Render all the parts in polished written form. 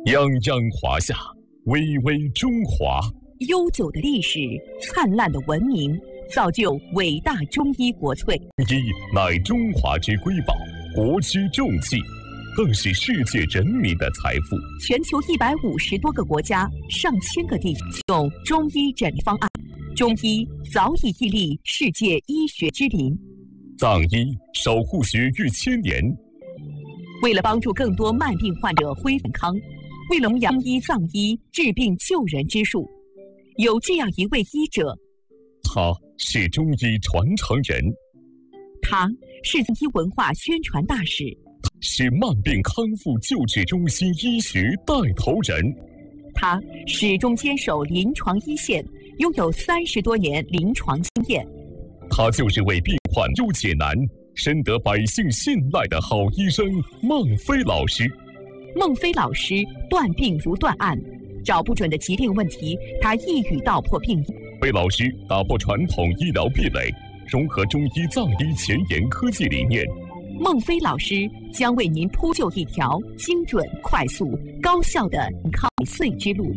泱泱华夏，巍巍中华。 悠久的历史，灿烂的文明，造就伟大中医国粹。 中医乃中华之瑰宝，国之重器，更是世界人民的财富。 全球150多个国家、上千个地区用中医诊方案，中医早已屹立世界医学之林。 藏医守护学逾1000年， 为了帮助更多慢病患者恢复健康，为了弘扬藏医治病救人之术，有这样一位医者， 他是中医传承人， 他是藏医文化宣传大使， 是慢病康复救治中心医学带头人。 他始终坚守临床一线，拥有30多年临床经验。 他就是为病患忧解难、深得百姓信赖的好医生孟非老师。 孟非老师断病如断案，找不准的疾病问题，他一语道破病因。 非老师打破传统医疗壁垒，融合中医藏医前沿科技理念。 孟非老师将为您铺就一条精准、快速、高效的康髓之路。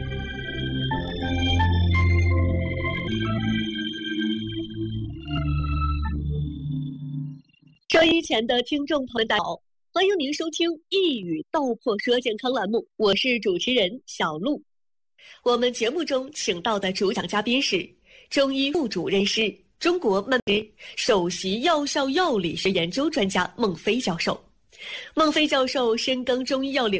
收音前的听众朋友们，大家好，欢迎您收听《一语道破说》健康栏目，我是主持人小璐。我们节目中请到的主讲嘉宾是中医副主任师、中国慢病首席药效药理学研究专家孟非教授。孟非教授深耕中医药领